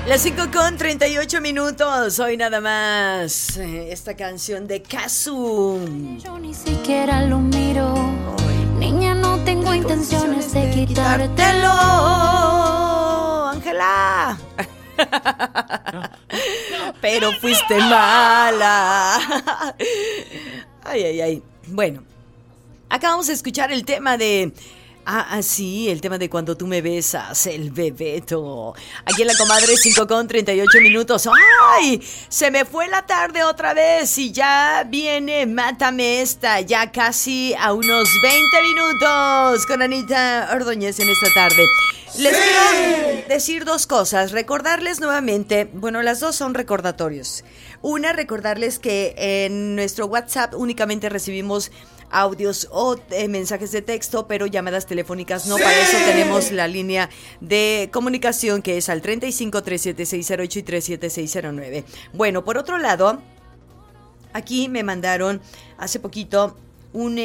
Las 5:38. Hoy nada más esta canción de Kazu. Yo ni siquiera lo miro. Niña, no tengo intenciones de quitártelo. Ángela. Pero fuiste mala. Ay. Bueno, acabamos de escuchar el tema de... sí, el tema de cuando tú me besas, el bebeto. Aquí en La Comadre, 5:38. ¡Ay! Se me fue la tarde otra vez y ya viene Mátame Esta, ya casi a unos 20 minutos con Anita Ordóñez en esta tarde. Les quiero decir dos cosas, recordarles nuevamente, bueno, las dos son recordatorios. Una, recordarles que en nuestro WhatsApp únicamente recibimos audios o mensajes de texto, pero llamadas telefónicas no. Para eso tenemos la línea de comunicación que es al 35-37608 y 37609. Bueno, por otro lado, aquí me mandaron hace poquito un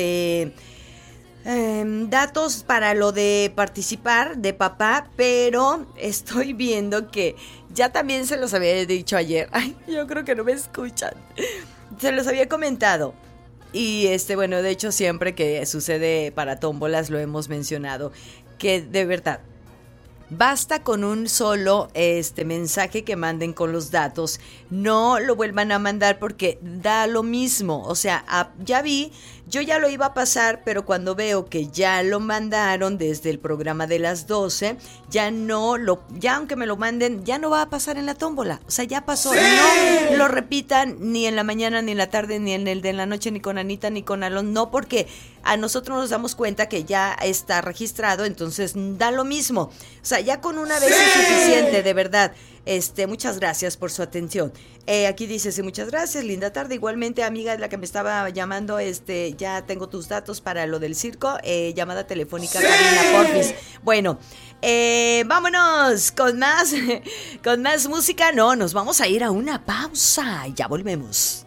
datos para lo de participar de papá, pero estoy viendo que ya también se los había dicho ayer. Ay, yo creo que no me escuchan. Se los había comentado. Y bueno, de hecho siempre que sucede para tómbolas lo hemos mencionado, que de verdad basta con un solo mensaje que manden con los datos, no lo vuelvan a mandar porque da lo mismo. O sea, ya vi, yo ya lo iba a pasar, pero cuando veo que ya lo mandaron desde el programa de las 12, ya aunque me lo manden, ya no va a pasar en la tómbola. O sea, ya pasó. ¡Sí! No lo repitan ni en la mañana, ni en la tarde, ni en el de la noche, ni con Anita, ni con Alon. No, porque a nosotros nos damos cuenta que ya está registrado, entonces da lo mismo. O sea, ya con una vez es suficiente, de verdad. Muchas gracias por su atención. Aquí dice, sí, muchas gracias, linda tarde. Igualmente, amiga, la que me estaba llamando, ya tengo tus datos para lo del circo. Llamada telefónica, ¡sí! Karina, porfis. Bueno, vámonos con más música. No, nos vamos a ir a una pausa. Ya volvemos.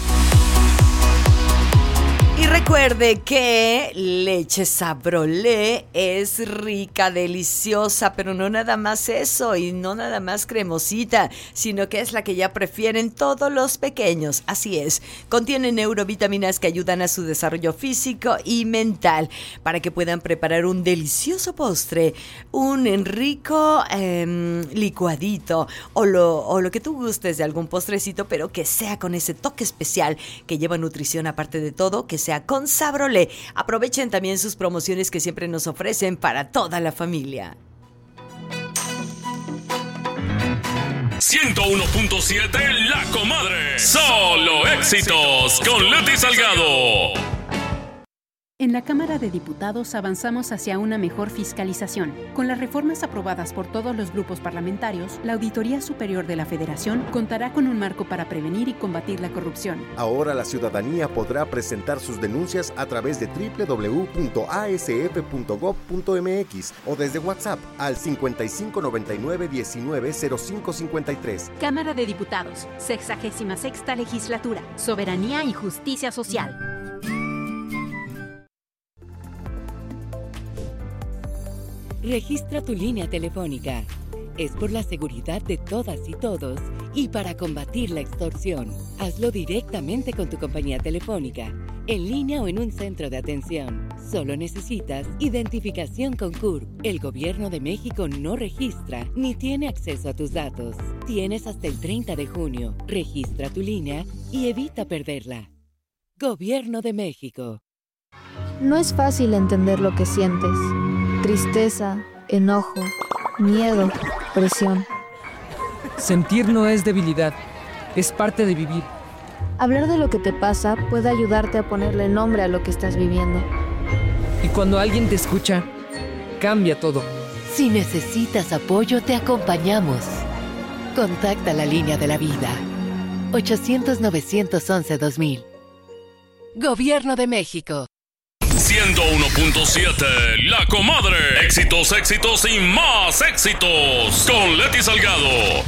Y recuerde que leche Sabrolé es rica, deliciosa, pero no nada más eso y no nada más cremosita, sino que es la que ya prefieren todos los pequeños. Así es, contiene neurovitaminas que ayudan a su desarrollo físico y mental para que puedan preparar un delicioso postre, un rico licuadito o lo que tú gustes de algún postrecito, pero que sea con ese toque especial que lleva nutrición aparte de todo, que sea con Sabrolé. Aprovechen también sus promociones que siempre nos ofrecen para toda la familia. 101.7 La Comadre. Solo éxitos con Leti Salgado. En la Cámara de Diputados avanzamos hacia una mejor fiscalización. Con las reformas aprobadas por todos los grupos parlamentarios, la Auditoría Superior de la Federación contará con un marco para prevenir y combatir la corrupción. Ahora la ciudadanía podrá presentar sus denuncias a través de www.asf.gov.mx o desde WhatsApp al 5599-190553. Cámara de Diputados, 66ª Legislatura, Soberanía y Justicia Social. Registra tu línea telefónica. Es por la seguridad de todas y todos y para combatir la extorsión. Hazlo directamente con tu compañía telefónica, en línea o en un centro de atención. Solo necesitas identificación con CURP. El Gobierno de México no registra ni tiene acceso a tus datos. Tienes hasta el 30 de junio. Registra tu línea y evita perderla. Gobierno de México. No es fácil entender lo que sientes. Tristeza, enojo, miedo, presión. Sentir no es debilidad, es parte de vivir. Hablar de lo que te pasa puede ayudarte a ponerle nombre a lo que estás viviendo. Y cuando alguien te escucha, cambia todo. Si necesitas apoyo, te acompañamos. Contacta la línea de la vida. 800-911-2000. Gobierno de México. 101.7 La Comadre. Éxitos, éxitos y más éxitos con Leti Salgado.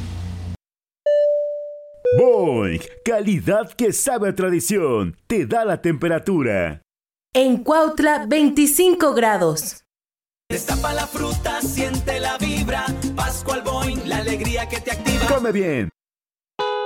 Boing, calidad que sabe a tradición. Te da la temperatura. En Cuautla, 25 grados. Destapa la fruta, siente la vibra. Pascual Boing la alegría que te activa. Come bien,